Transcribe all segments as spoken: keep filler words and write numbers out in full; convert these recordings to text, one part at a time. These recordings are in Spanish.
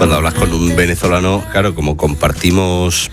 Cuando hablas con un venezolano, claro, como compartimos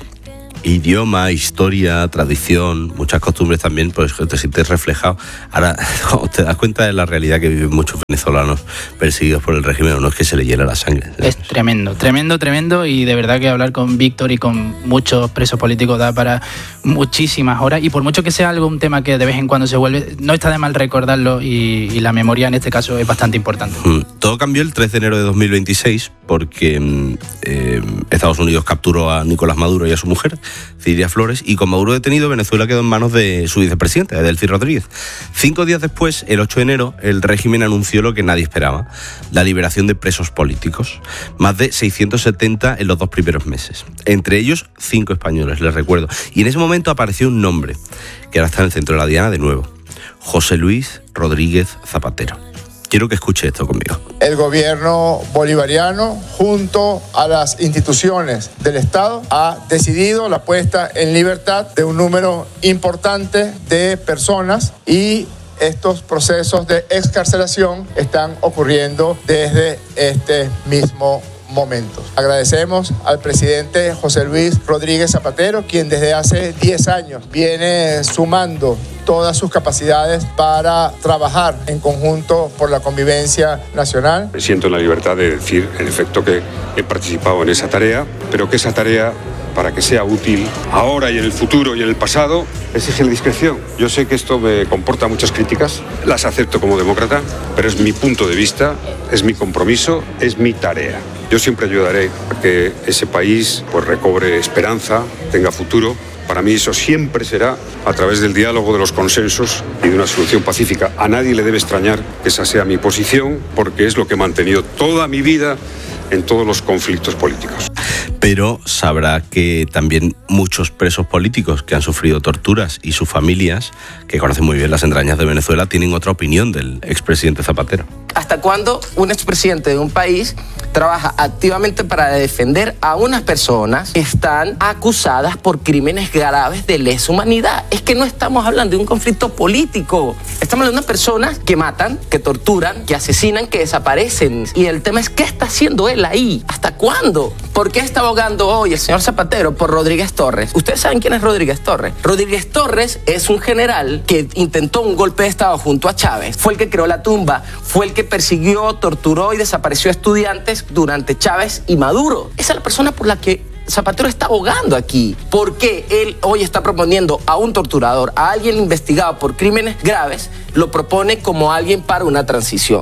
idioma, historia, tradición, muchas costumbres también, pues te sientes reflejado. Ahora, cuando te das cuenta de la realidad que viven muchos venezolanos perseguidos por el régimen, no es que se le hiela la sangre. Es tremendo, tremendo, tremendo, y de verdad que hablar con Víctor y con muchos presos políticos da para muchísimas horas, y por mucho que sea algo, un tema que de vez en cuando se vuelve, no está de mal recordarlo, y, y la memoria en este caso es bastante importante. Mm, todo cambió el tres de enero de dos mil veintiséis porque eh, Estados Unidos capturó a Nicolás Maduro y a su mujer, Ciria Flores, y con Maduro detenido, Venezuela quedó en manos de su vicepresidente, Delcy Rodríguez. Cinco días después, el ocho de enero, el régimen anunció lo que nadie esperaba: la liberación de presos políticos. Más de seiscientos setenta en los dos primeros meses. Entre ellos, cinco españoles, les recuerdo. Y en ese momento apareció un nombre, que ahora está en el centro de la diana de nuevo: José Luis Rodríguez Zapatero. Quiero que escuche esto conmigo. El gobierno bolivariano, junto a las instituciones del Estado, ha decidido la puesta en libertad de un número importante de personas, y estos procesos de excarcelación están ocurriendo desde este mismo momento. Agradecemos al presidente José Luis Rodríguez Zapatero, quien desde hace diez años viene sumando todas sus capacidades para trabajar en conjunto por la convivencia nacional. Me siento en la libertad de decir, en efecto, que he participado en esa tarea, pero que esa tarea, para que sea útil ahora y en el futuro y en el pasado, exige la discreción. Yo sé que esto me comporta muchas críticas, las acepto como demócrata, pero es mi punto de vista, es mi compromiso, es mi tarea. Yo siempre ayudaré a que ese país pues recobre esperanza, tenga futuro. Para mí eso siempre será a través del diálogo, de los consensos y de una solución pacífica. A nadie le debe extrañar que esa sea mi posición, porque es lo que he mantenido toda mi vida en todos los conflictos políticos. Pero sabrá que también muchos presos políticos que han sufrido torturas y sus familias, que conocen muy bien las entrañas de Venezuela, tienen otra opinión del expresidente Zapatero. ¿Hasta cuándo un expresidente de un país trabaja activamente para defender a unas personas que están acusadas por crímenes graves de lesa humanidad? Es que no estamos hablando de un conflicto político. Estamos hablando de personas que matan, que torturan, que asesinan, que desaparecen. Y el tema es, ¿qué está haciendo él ahí? ¿Hasta cuándo? ¿Por qué está abogando hoy el señor Zapatero por Rodríguez Torres? ¿Ustedes saben quién es Rodríguez Torres? Rodríguez Torres es un general que intentó un golpe de Estado junto a Chávez. Fue el que creó la tumba, fue el que persiguió, torturó y desapareció a estudiantes durante Chávez y Maduro. Esa es la persona por la que Zapatero está abogando aquí. ¿Por qué él hoy está proponiendo a un torturador, a alguien investigado por crímenes graves, lo propone como alguien para una transición?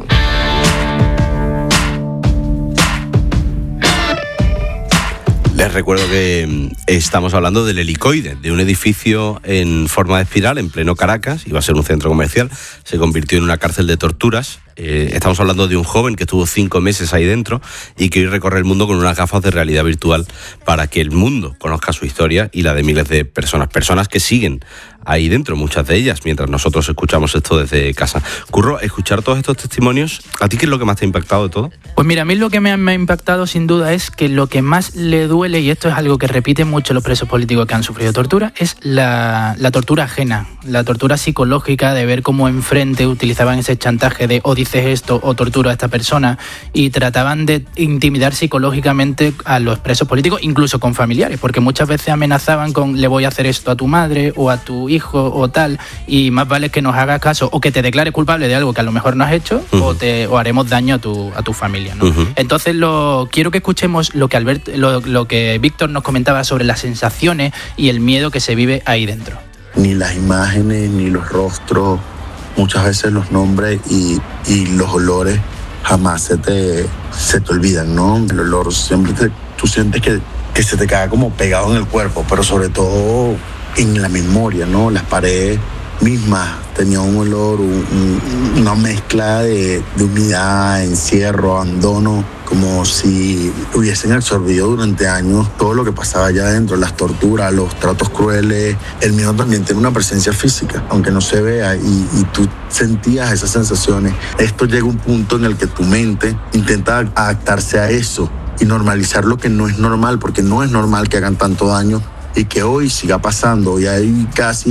Les recuerdo que estamos hablando del Helicoide, de un edificio en forma de espiral en pleno Caracas. Iba a ser un centro comercial, se convirtió en una cárcel de torturas. Eh, estamos hablando de un joven que estuvo cinco meses ahí dentro y que hoy recorre el mundo con unas gafas de realidad virtual para que el mundo conozca su historia y la de miles de personas. Personas que siguen ahí dentro, muchas de ellas, mientras nosotros escuchamos esto desde casa. Curro, escuchar todos estos testimonios, ¿a ti qué es lo que más te ha impactado de todo? Pues mira, a mí lo que me ha, me ha impactado sin duda es que lo que más le duele, y esto es algo que repiten mucho los presos políticos que han sufrido tortura, es la, la tortura ajena, la tortura psicológica de ver cómo enfrente utilizaban ese chantaje de o dices esto o tortura a esta persona, y trataban de intimidar psicológicamente a los presos políticos, incluso con familiares, porque muchas veces amenazaban con le voy a hacer esto a tu madre o a tu hijo o tal, y más vale que nos hagas caso o que te declares culpable de algo que a lo mejor no has hecho, uh-huh. o, te, o haremos daño a tu, a tu familia, ¿no? Uh-huh. Entonces lo, quiero que escuchemos lo que Albert, lo, lo que Víctor nos comentaba sobre las sensaciones y el miedo que se vive ahí dentro. Ni las imágenes, ni los rostros, muchas veces los nombres y, y los olores jamás se te, se te olvidan, ¿no? El olor siempre te, tú sientes que, que se te queda como pegado en el cuerpo, pero sobre todo en la memoria, ¿no? Las paredes mismas tenían un olor, un, un, una mezcla de, de humedad, encierro, abandono, como si hubiesen absorbido durante años todo lo que pasaba allá adentro, las torturas, los tratos crueles. El miedo también tiene una presencia física, aunque no se vea, y, y tú sentías esas sensaciones. Esto llega a un punto en el que tu mente intenta adaptarse a eso y normalizar lo que no es normal, porque no es normal que hagan tanto daño y que hoy siga pasando. Y hay casi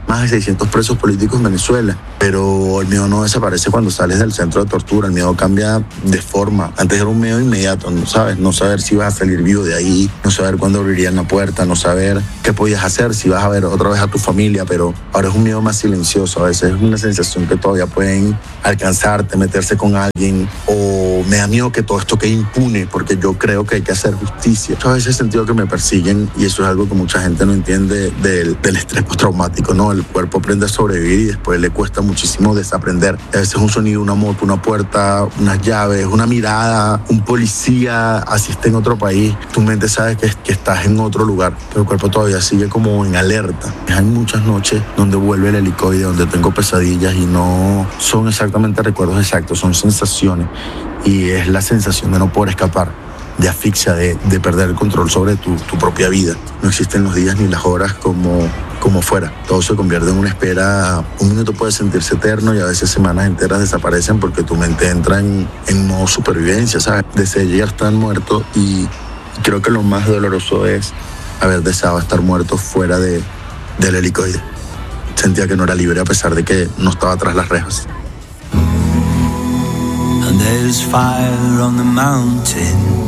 más de seiscientos presos políticos en Venezuela, pero el miedo no desaparece cuando sales del centro de tortura, el miedo cambia de forma. Antes era un miedo inmediato, ¿no sabes? No saber si vas a salir vivo de ahí, no saber cuándo abrirían la puerta, no saber qué podías hacer, si vas a ver otra vez a tu familia, pero ahora es un miedo más silencioso, a veces es una sensación que todavía pueden alcanzarte, meterse con alguien, o me da miedo que todo esto quede impune, porque yo creo que hay que hacer justicia. Yo a veces he sentido que me persiguen y eso es algo que mucha gente no entiende del, del estrés postraumático, ¿no? El cuerpo aprende a sobrevivir y después le cuesta muchísimo desaprender. A veces un sonido, una moto, una puerta, unas llaves, una mirada, un policía, así esté en otro país, tu mente sabe que, que estás en otro lugar, pero el cuerpo todavía sigue como en alerta. Hay muchas noches donde vuelve el helicoide, donde tengo pesadillas y no son exactamente recuerdos exactos, son sensaciones y es la sensación de no poder escapar, de asfixia, de, de perder el control sobre tu, tu propia vida. No existen los días ni las horas como, como fuera. Todo se convierte en una espera. Un minuto puede sentirse eterno y a veces semanas enteras desaparecen porque tu mente entra en, en modo supervivencia, ¿sabes? Deseas ya estar muerto y creo que lo más doloroso es haber deseado estar muerto fuera de, del helicoide. Sentía que no era libre a pesar de que no estaba tras las rejas. And there's fire on the mountain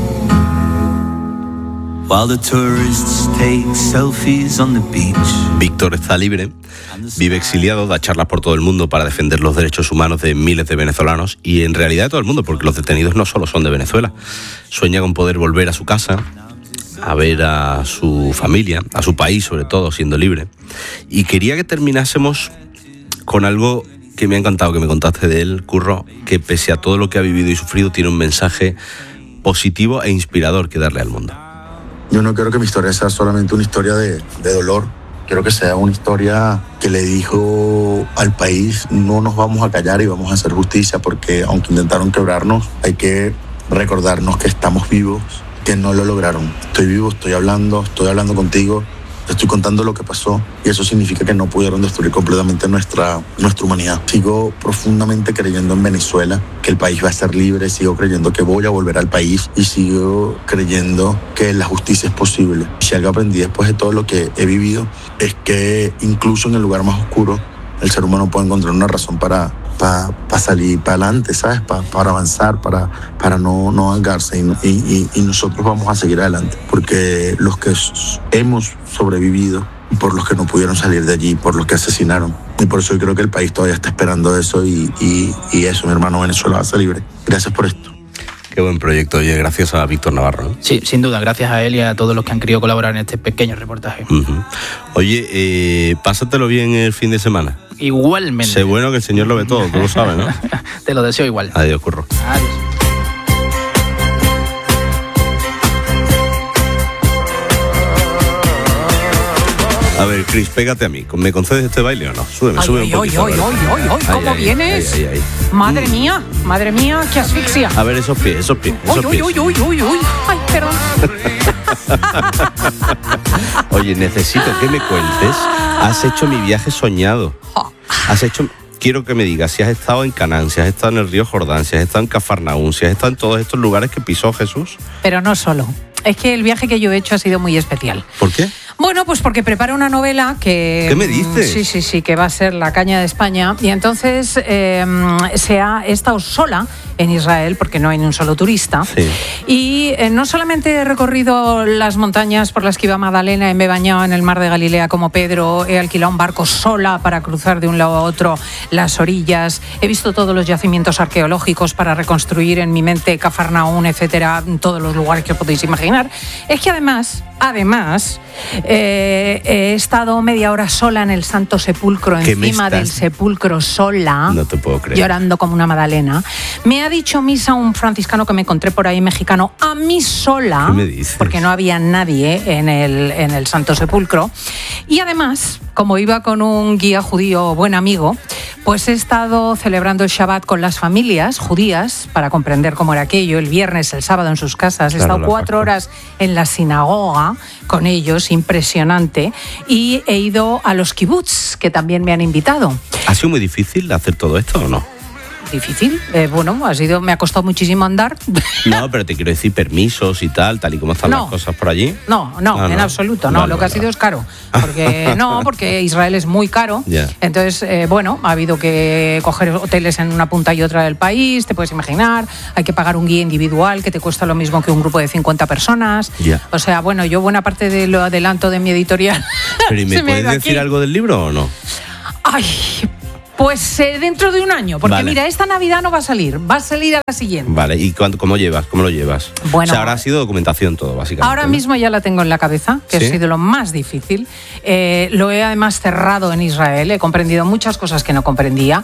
while the tourists take selfies on the beach. Víctor está libre, vive exiliado, da charlas por todo el mundo para defender los derechos humanos de miles de venezolanos y en realidad de todo el mundo, porque los detenidos no solo son de Venezuela. Sueña con poder volver a su casa, a ver a su familia, a su país sobre todo, siendo libre. Y quería que terminásemos con algo que me ha encantado que me contaste de él, Curro, que pese a todo lo que ha vivido y sufrido tiene un mensaje positivo e inspirador que darle al mundo. Yo no quiero que mi historia sea solamente una historia de, de dolor. Quiero que sea una historia que le dijo al país, no nos vamos a callar y vamos a hacer justicia, porque aunque intentaron quebrarnos, hay que recordarnos que estamos vivos, que no lo lograron. Estoy vivo, estoy hablando, estoy hablando contigo, te estoy contando lo que pasó y eso significa que no pudieron destruir completamente nuestra, nuestra humanidad. Sigo profundamente creyendo en Venezuela, que el país va a ser libre, sigo creyendo que voy a volver al país y sigo creyendo que la justicia es posible. Si algo aprendí después de todo lo que he vivido es que incluso en el lugar más oscuro el ser humano puede encontrar una razón para, para, para salir para adelante, ¿sabes? Para, para avanzar, para, para no, no vengarse y, y, y nosotros vamos a seguir adelante porque los que hemos sobrevivido, por los que no pudieron salir de allí, por los que asesinaron. Y por eso yo creo que el país todavía está esperando eso y, y, y eso, mi hermano, Venezuela va a ser libre. Gracias por esto. Qué buen proyecto, oye, gracias a Víctor Navarro. Sí, sin duda, gracias a él y a todos los que han querido colaborar en este pequeño reportaje. Uh-huh. Oye, eh, pásatelo bien el fin de semana. Igualmente. Sé bueno que el Señor lo ve todo, tú lo sabes, ¿no? Te lo deseo igual. Adiós, Curro. Adiós. A ver, Chris, pégate a mí. ¿Me concedes este baile o no? Súbeme, ay, súbeme ay, un poquito. Ay, ay, ay, ay, ¿cómo ay, vienes? Ay, ay, ay. Madre Mm. mía, madre mía, qué asfixia. A ver, esos pies, esos pies, esos Uy, pies. uy, uy, uy, uy, uy. Ay, perdón. Oye, necesito que me cuentes. Has hecho mi viaje soñado. Has hecho... Quiero que me digas si has estado en Canaán, si has estado en el río Jordán, si has estado en Cafarnaún, si has estado en todos estos lugares que pisó Jesús. Pero no solo. Es que el viaje que yo he hecho ha sido muy especial. ¿Por qué? Bueno, pues porque preparo una novela que... ¿Qué me dices? Sí, sí, sí, que va a ser La caña de España. Y entonces eh, se ha he estado sola en Israel porque no hay ni un solo turista. Sí. Y eh, no solamente he recorrido las montañas por las que iba Magdalena, me he bañado en el mar de Galilea como Pedro, he alquilado un barco sola para cruzar de un lado a otro las orillas, he visto todos los yacimientos arqueológicos para reconstruir en mi mente Cafarnaún, etcétera, todos los lugares que os podéis imaginar. Es que además, además, eh, he estado media hora sola en el Santo Sepulcro, encima del sepulcro sola, no te puedo creer, llorando como una magdalena. Me ha dicho misa un franciscano que me encontré por ahí, mexicano, a mí sola. ¿Qué me dices? Porque no había nadie en el, en el Santo Sepulcro. Y además, como iba con un guía judío buen amigo, pues he estado celebrando el Shabbat con las familias judías para comprender cómo era aquello, el viernes, el sábado en sus casas. He Claro, estado cuatro Pascua. horas en la sinagoga con ellos, impresionante. Y he ido a los kibbutz, que también me han invitado. ¿Ha sido muy difícil hacer todo esto o no? difícil. Eh, bueno, ha sido, me ha costado muchísimo andar. No, pero te quiero decir permisos y tal, tal y como están no, las cosas por allí. No, no, ah, en no. absoluto, no. Vale, Lo que vale, ha sido vale. es caro. Porque, no, porque Israel es muy caro. Yeah. Entonces, eh, bueno, ha habido que coger hoteles en una punta y otra del país, te puedes imaginar. Hay que pagar un guía individual que te cuesta lo mismo que un grupo de cincuenta personas. Yeah. O sea, bueno, yo buena parte de lo adelanto de mi editorial. ¿Pero y me puedes me decir aquí. algo del libro o no? Ay, pues eh, dentro de un año, porque vale. mira, esta Navidad no va a salir, va a salir a la siguiente. Vale, ¿y cuándo, cómo llevas? ¿Cómo lo llevas? Bueno, o sea, ahora ha sido documentación todo, básicamente. Ahora ¿no? mismo ya la tengo en la cabeza, que ¿Sí? ha sido lo más difícil. Eh, lo he además cerrado en Israel, he comprendido muchas cosas que no comprendía.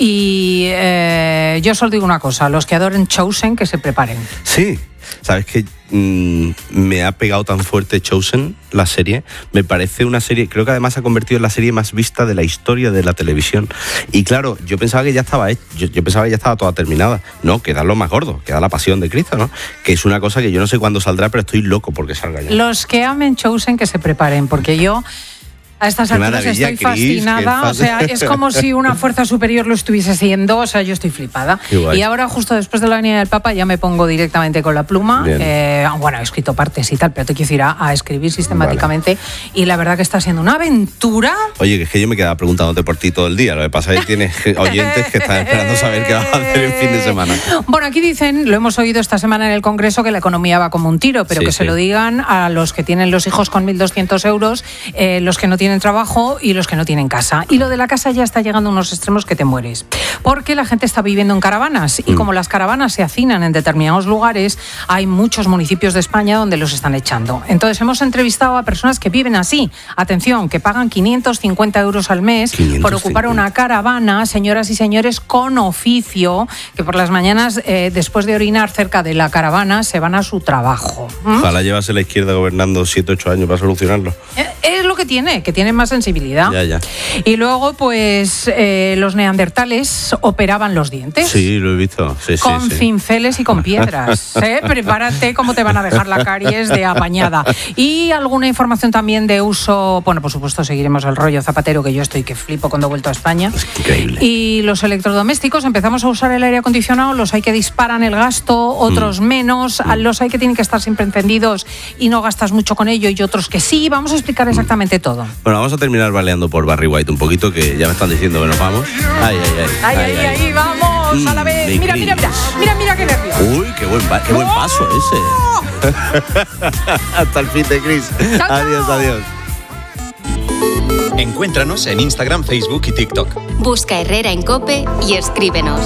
Y eh, yo solo digo una cosa, los que adoren Chosen, que se preparen. Sí, sabes que mmm, me ha pegado tan fuerte Chosen, la serie. Me parece una serie, creo que además se ha convertido en la serie más vista de la historia de la televisión. Y claro, yo pensaba que ya estaba yo, yo pensaba que ya estaba toda terminada. No, queda lo más gordo, queda la pasión de Cristo, ¿no? Que es una cosa que yo no sé cuándo saldrá, pero estoy loco porque salga ya. Los que amen Chosen, que se preparen, porque yo... A estas alturas estoy Chris, fascinada, o sea, es como si una fuerza superior lo estuviese haciendo, o sea, yo estoy flipada. Y ahora, justo después de la venida del Papa, ya me pongo directamente con la pluma. Eh, bueno, he escrito partes y tal, pero te quiero ir a, a escribir sistemáticamente. Vale. Y la verdad que está siendo una aventura. Oye, que es que yo me quedaba preguntándote por ti todo el día. Lo que pasa es que tienes oyentes que están esperando saber qué vas a hacer el fin de semana. Bueno, aquí dicen, lo hemos oído esta semana en el Congreso, que la economía va como un tiro, pero sí, que sí. se lo digan a los que tienen los hijos con mil doscientos euros, eh, los que no tienen tienen trabajo y los que no tienen casa. Y lo de la casa ya está llegando a unos extremos que te mueres. Porque la gente está viviendo en caravanas y como las caravanas se hacinan en determinados lugares, hay muchos municipios de España donde los están echando. Entonces hemos entrevistado a personas que viven así. Atención, que pagan quinientos cincuenta euros al mes por ocupar una caravana, señoras y señores con oficio, que por las mañanas, eh, después de orinar cerca de la caravana, se van a su trabajo. ¿Mm? Ojalá llevase la izquierda gobernando siete ocho años para solucionarlo. Es lo que tiene, que tienen más sensibilidad. Ya, ya. Y luego, pues, eh, los neandertales operaban los dientes. Sí, lo he visto. Sí, con sí, sí. cinceles y con piedras. ¿eh? Prepárate cómo te van a dejar la caries de apañada. Y alguna información también de uso, bueno, por supuesto, seguiremos el rollo Zapatero, que yo estoy que flipo cuando he vuelto a España. Es increíble. Y los electrodomésticos, empezamos a usar el aire acondicionado, los hay que disparan el gasto, otros mm. menos, mm. los hay que tienen que estar siempre encendidos y no gastas mucho con ello, y otros que sí. Vamos a explicar exactamente todo. Bueno, vamos a terminar baleando por Barry White un poquito, que ya me están diciendo que nos vamos. Ay, ay, ay. Ay, ay, ay, ay vamos mm, a la vez. Mira, mira, mira, mira, mira qué nervios. Uy, qué buen, qué buen paso ¡Oh! ese. Hasta el fin de Chris. Chao, adiós, chao. adiós. Encuéntranos en Instagram, Facebook y TikTok. Busca Herrera en COPE y escríbenos.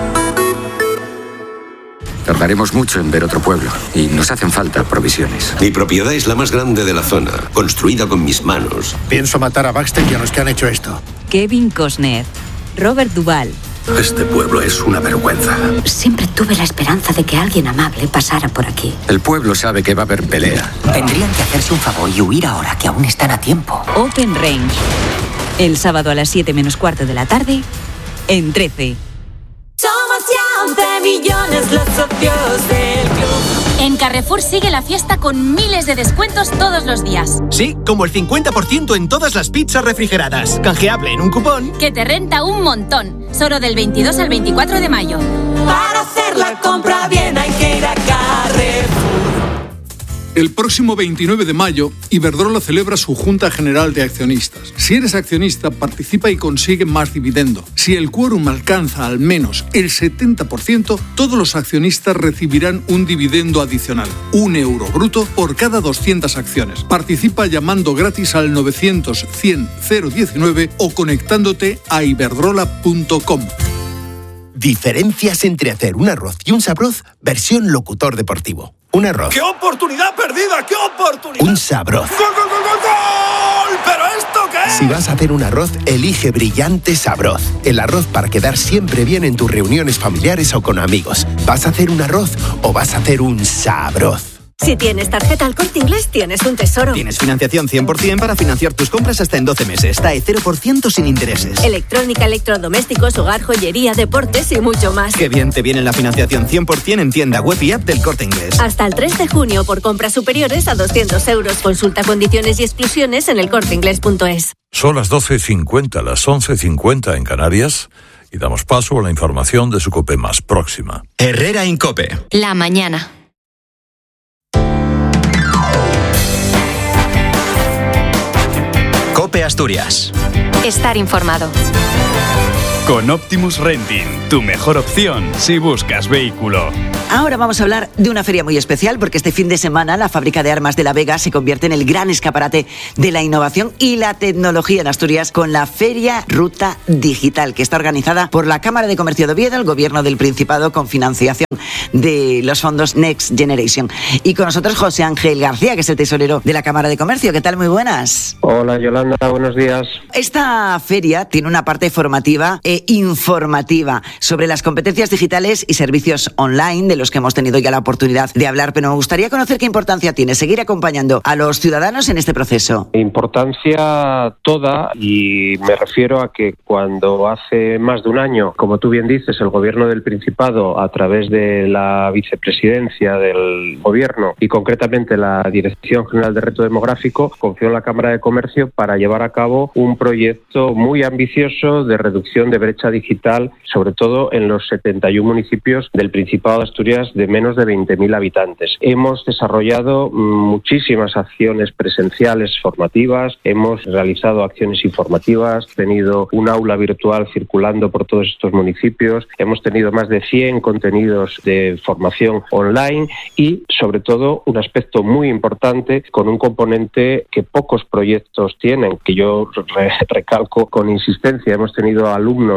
Tardaremos mucho en ver otro pueblo y nos hacen falta provisiones. Mi propiedad es la más grande de la zona, construida con mis manos. Pienso matar a Baxter y a los que han hecho esto. Kevin Costner, Robert Duvall. Este pueblo es una vergüenza. Siempre tuve la esperanza de que alguien amable pasara por aquí. El pueblo sabe que va a haber pelea. Tendrían que hacerse un favor y huir ahora, que aún están a tiempo. Open Range. El sábado a las siete menos cuarto de la tarde, en trece. Somos ya once millones los socios del club. En Carrefour sigue la fiesta con miles de descuentos todos los días. Sí, como el cincuenta por ciento en todas las pizzas refrigeradas. Canjeable en un cupón que te renta un montón. Solo del veintidós al veinticuatro de mayo. Para hacer la compra bien hay que ir a Carrefour. El próximo veintinueve de mayo, Iberdrola celebra su Junta General de Accionistas. Si eres accionista, participa y consigue más dividendo. Si el quórum alcanza al menos el setenta por ciento, todos los accionistas recibirán un dividendo adicional, un euro bruto por cada doscientas acciones. Participa llamando gratis al novecientos cien cero diecinueve o conectándote a iberdrola punto com. Diferencias entre hacer un arroz y un sabroz, versión locutor deportivo. Un arroz. ¡Qué oportunidad perdida! ¡Qué oportunidad! Un sabroz. ¡Gol, gol, gol, gol, gol! ¿Pero esto qué es? Si vas a hacer un arroz, elige Brillante Sabroz. El arroz para quedar siempre bien en tus reuniones familiares o con amigos. ¿Vas a hacer un arroz o vas a hacer un sabroz? Si tienes tarjeta Al Corte Inglés, tienes un tesoro. Tienes financiación cien por ciento para financiar tus compras hasta en doce meses. T A E cero por ciento sin intereses. Electrónica, electrodomésticos, hogar, joyería, deportes y mucho más. Qué bien te viene la financiación cien por ciento en tienda web y app del Corte Inglés. Hasta el tres de junio por compras superiores a doscientos euros. Consulta condiciones y exclusiones en el corte inglés punto es. Son las doce cincuenta, las once cincuenta en Canarias. Y damos paso a la información de su COPE más próxima. Herrera en COPE. La mañana. COPE Asturias. Estar informado. Con Optimus Renting, tu mejor opción si buscas vehículo. Ahora vamos a hablar de una feria muy especial porque este fin de semana la fábrica de armas de La Vega se convierte en el gran escaparate de la innovación y la tecnología en Asturias con la Feria Ruta Digital, que está organizada por la Cámara de Comercio de Oviedo, el Gobierno del Principado, con financiación de los fondos Next Generation. Y con nosotros José Ángel García, que es el tesorero de la Cámara de Comercio. ¿Qué tal? Muy buenas. Hola Yolanda, buenos días. Esta feria tiene una parte formativa e informativa sobre las competencias digitales y servicios online de los que hemos tenido ya la oportunidad de hablar, pero me gustaría conocer qué importancia tiene seguir acompañando a los ciudadanos en este proceso. Importancia toda, y me refiero a que cuando hace más de un año, como tú bien dices, el Gobierno del Principado, a través de la vicepresidencia del Gobierno y concretamente la Dirección General de Reto Demográfico, confió en la Cámara de Comercio para llevar a cabo un proyecto muy ambicioso de reducción de brecha digital, sobre todo en los setenta y uno municipios del Principado de Asturias de menos de veinte mil habitantes. Hemos desarrollado muchísimas acciones presenciales formativas, hemos realizado acciones informativas, tenido un aula virtual circulando por todos estos municipios, hemos tenido más de cien contenidos de formación online y, sobre todo, un aspecto muy importante con un componente que pocos proyectos tienen, que yo re- recalco con insistencia. Hemos tenido alumnos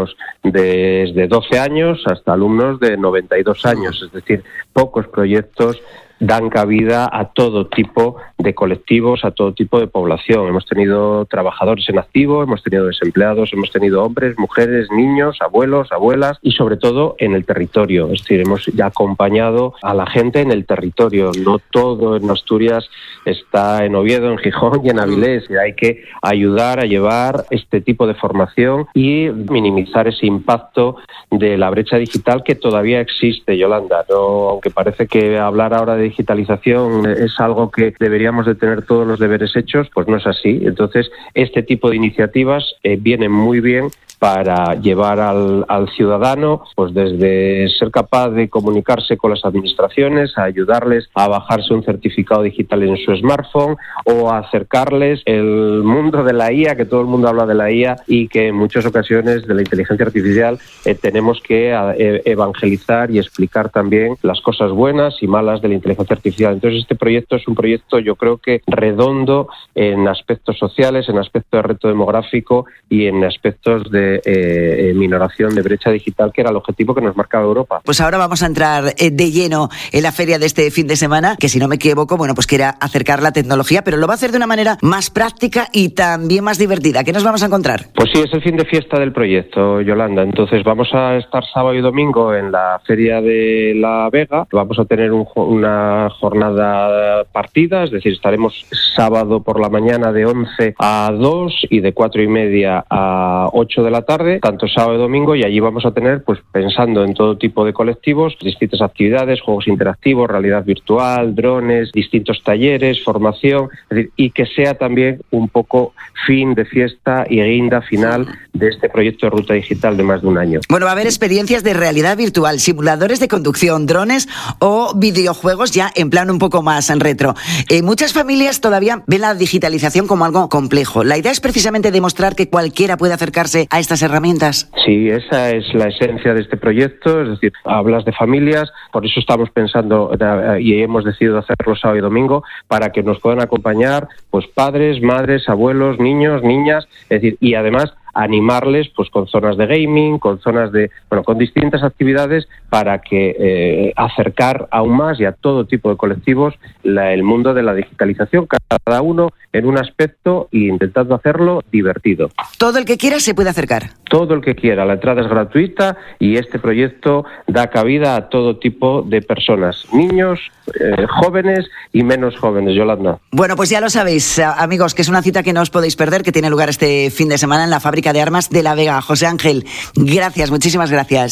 desde doce años hasta alumnos de noventa y dos años, es decir, pocos proyectos dan cabida a todo tipo de colectivos, a todo tipo de población. Hemos tenido trabajadores en activo, hemos tenido desempleados, hemos tenido hombres, mujeres, niños, abuelos, abuelas y sobre todo en el territorio. Es decir, hemos ya acompañado a la gente en el territorio. No todo en Asturias está en Oviedo, en Gijón y en Avilés. Y hay que ayudar a llevar este tipo de formación y minimizar ese impacto de la brecha digital que todavía existe, Yolanda. No, aunque parece que hablar ahora de digitalización es algo que deberíamos de tener todos los deberes hechos, pues no es así. Entonces, este tipo de iniciativas eh, vienen muy bien para llevar al, al ciudadano, pues desde ser capaz de comunicarse con las administraciones, a ayudarles a bajarse un certificado digital en su smartphone o a acercarles el mundo de la I A, que todo el mundo habla de la I A y que en muchas ocasiones de la inteligencia artificial eh, tenemos que eh, evangelizar y explicar también las cosas buenas y malas de la inteligencia artificial. Entonces, este proyecto es un proyecto, yo creo que redondo en aspectos sociales, en aspectos de reto demográfico y en aspectos de eh, minoración de brecha digital, que era el objetivo que nos marcaba Europa. Pues ahora vamos a entrar eh, de lleno en la feria de este fin de semana, que si no me equivoco, bueno, pues quiere acercar la tecnología, pero lo va a hacer de una manera más práctica y también más divertida. ¿Qué nos vamos a encontrar? Pues sí, es el fin de fiesta del proyecto, Yolanda. Entonces vamos a estar sábado y domingo en la Feria de La Vega. Vamos a tener un, una jornada partida, es decir, estaremos sábado por la mañana de once a dos y de cuatro y media a ocho de la tarde, tanto sábado y domingo, y allí vamos a tener, pues pensando en todo tipo de colectivos, distintas actividades, juegos interactivos, realidad virtual, drones, distintos talleres, formación, es decir, y que sea también un poco fin de fiesta y guinda final de este proyecto de Ruta Digital de más de un año. Bueno, va a haber experiencias de realidad virtual, simuladores de conducción, drones o videojuegos ya en plan un poco más en retro. Eh, muchas familias todavía ven la digitalización como algo complejo. La idea es precisamente demostrar que cualquiera puede acercarse a estas herramientas. Sí, esa es la esencia de este proyecto, es decir, hablas de familias, por eso estamos pensando y hemos decidido hacerlo sábado y domingo, para que nos puedan acompañar pues padres, madres, abuelos, niños, niñas, es decir, y además animarles pues con zonas de gaming, con zonas de, bueno, con distintas actividades para que eh, acercar aún más y a todo tipo de colectivos la, el mundo de la digitalización, cada uno en un aspecto e intentando hacerlo divertido. Todo el que quiera se puede acercar. Todo el que quiera, la entrada es gratuita y este proyecto da cabida a todo tipo de personas, niños, eh, jóvenes y menos jóvenes, Yolanda. Bueno, pues ya lo sabéis, amigos, que es una cita que no os podéis perder, que tiene lugar este fin de semana en la Fábrica de Armas de La Vega. José Ángel, gracias, muchísimas gracias.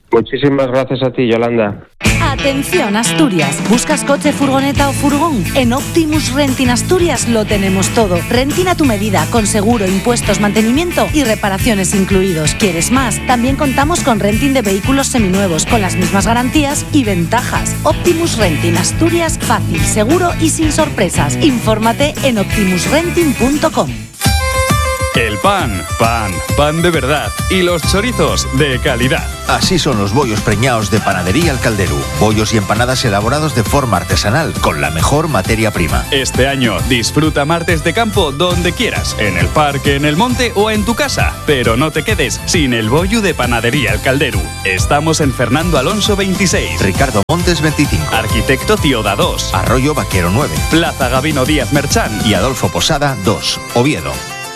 Muchísimas gracias a ti, Yolanda. Atención Asturias, ¿buscas coche, furgoneta o furgón? En Optimus Renting Asturias lo tenemos todo. Renting a tu medida, con seguro, impuestos, mantenimiento y reparaciones incluidos. ¿Quieres más? También contamos con renting de vehículos seminuevos, con las mismas garantías y ventajas. Optimus Renting Asturias, fácil, seguro y sin sorpresas. Infórmate en optimus renting punto com. El pan, pan, pan de verdad. Y los chorizos de calidad. Así son los bollos preñados de Panadería El Calderú. Bollos y empanadas elaborados de forma artesanal, con la mejor materia prima. Este año disfruta martes de campo donde quieras. En el parque, en el monte o en tu casa. Pero no te quedes sin el bollo de Panadería El Calderú. Estamos en Fernando Alonso veintiséis. Ricardo Montes veinticinco. Arquitecto Tioda dos. Arroyo Vaquero nueve. Plaza Gabino Díaz Merchán. Y Adolfo Posada dos. Oviedo.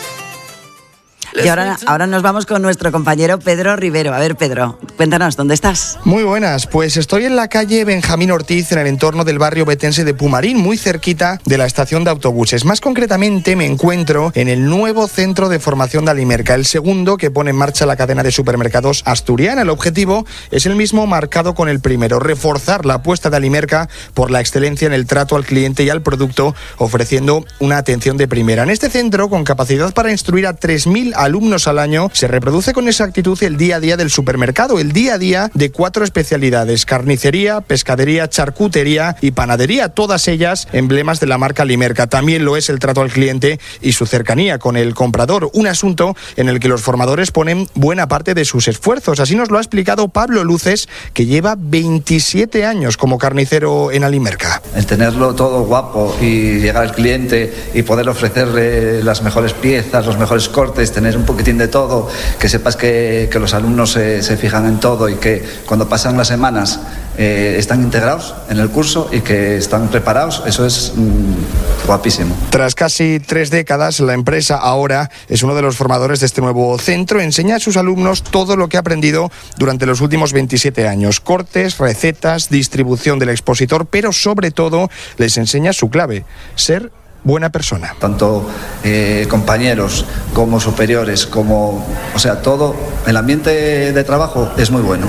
Y ahora, ahora nos vamos con nuestro compañero Pedro Rivero. A ver, Pedro, cuéntanos, ¿dónde estás? Muy buenas, pues estoy en la calle Benjamín Ortiz, en el entorno del barrio betense de Pumarín, muy cerquita de la estación de autobuses. Más concretamente me encuentro en el nuevo centro de formación de Alimerca, el segundo que pone en marcha la cadena de supermercados asturiana. El objetivo es el mismo marcado con el primero, reforzar la apuesta de Alimerca por la excelencia en el trato al cliente y al producto, ofreciendo una atención de primera. En este centro, con capacidad para instruir a tres mil alumnos al año, se reproduce con exactitud el día a día del supermercado, el día a día de cuatro especialidades: carnicería, pescadería, charcutería y panadería, todas ellas emblemas de la marca Alimerca. También lo es el trato al cliente y su cercanía con el comprador, un asunto en el que los formadores ponen buena parte de sus esfuerzos. Así nos lo ha explicado Pablo Luces, que lleva veintisiete años como carnicero en Alimerca. El tenerlo todo guapo y llegar al cliente y poder ofrecerle las mejores piezas, los mejores cortes, tener un poquitín de todo, que sepas que, que los alumnos se, se fijan en todo y que cuando pasan las semanas eh, están integrados en el curso y que están preparados, eso es mmm, guapísimo. Tras casi tres décadas, la empresa ahora es uno de los formadores de este nuevo centro. Enseña a sus alumnos todo lo que ha aprendido durante los últimos veintisiete años: cortes, recetas, distribución del expositor, pero sobre todo les enseña su clave: ser buena persona. Tanto eh, compañeros como superiores, como, o sea, todo, el ambiente de trabajo es muy bueno.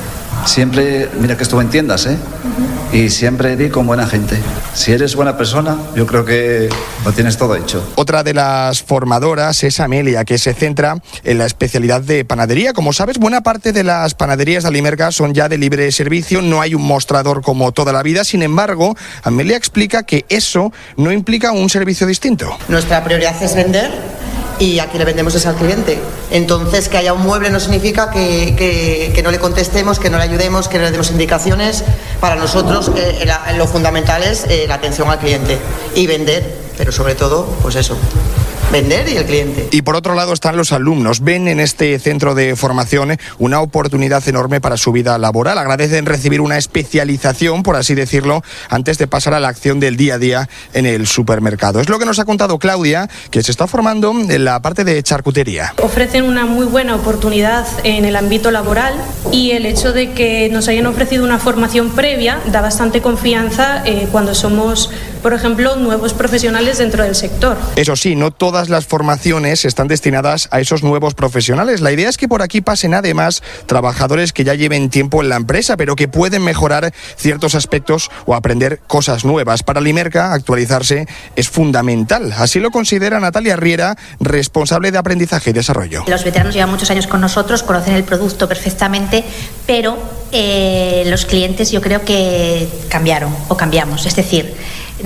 Siempre, mira que estuve en tiendas, ¿eh? Uh-huh. Y siempre di con buena gente. Si eres buena persona, yo creo que lo tienes todo hecho. Otra de las formadoras es Amelia, que se centra en la especialidad de panadería. Como sabes, buena parte de las panaderías de Alimerca son ya de libre servicio, no hay un mostrador como toda la vida. Sin embargo, Amelia explica que eso no implica un servicio distinto. Nuestra prioridad es vender, y a quien le vendemos es al cliente. Entonces, que haya un mueble no significa que, que, que no le contestemos, que no le ayudemos, que no le demos indicaciones. Para nosotros eh, la, lo fundamental es eh, la atención al cliente y vender, pero sobre todo, pues eso, vender y el cliente. Y por otro lado están los alumnos. Ven en este centro de formación una oportunidad enorme para su vida laboral. Agradecen recibir una especialización, por así decirlo, antes de pasar a la acción del día a día en el supermercado. Es lo que nos ha contado Claudia, que se está formando en la parte de charcutería. Ofrecen una muy buena oportunidad en el ámbito laboral y el hecho de que nos hayan ofrecido una formación previa da bastante confianza eh, cuando somos, por ejemplo, nuevos profesionales dentro del sector. Eso sí, no todas las formaciones están destinadas a esos nuevos profesionales. La idea es que por aquí pasen además trabajadores que ya lleven tiempo en la empresa, pero que pueden mejorar ciertos aspectos o aprender cosas nuevas. Para Alimerca, actualizarse es fundamental. Así lo considera Natalia Riera, responsable de aprendizaje y desarrollo. Los veteranos llevan muchos años con nosotros, conocen el producto perfectamente, pero eh, los clientes yo creo que cambiaron o cambiamos. Es decir,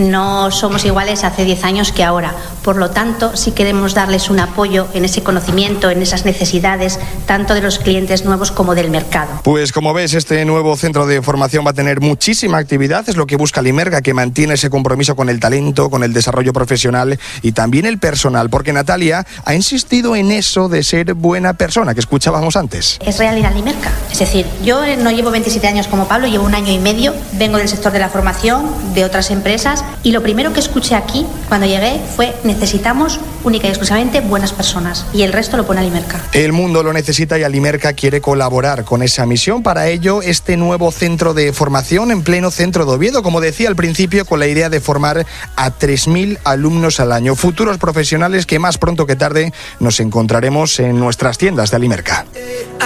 no somos iguales hace diez años que ahora. Por lo tanto, sí queremos darles un apoyo en ese conocimiento, en esas necesidades, tanto de los clientes nuevos como del mercado. Pues como ves, este nuevo centro de formación va a tener muchísima actividad. Es lo que busca Alimerca, que mantiene ese compromiso con el talento, con el desarrollo profesional y también el personal, porque Natalia ha insistido en eso de ser buena persona, que escuchábamos antes. Es real ir a Alimerca. Es decir, yo no llevo veintisiete años como Pablo, llevo un año y medio, vengo del sector de la formación, de otras empresas, y lo primero que escuché aquí cuando llegué fue: necesitamos única y exclusivamente buenas personas, y el resto lo pone Alimerca. El mundo lo necesita y Alimerca quiere colaborar con esa misión. Para ello, este nuevo centro de formación en pleno centro de Oviedo, como decía al principio, con la idea de formar a tres mil alumnos al año, futuros profesionales que más pronto que tarde nos encontraremos en nuestras tiendas de Alimerca.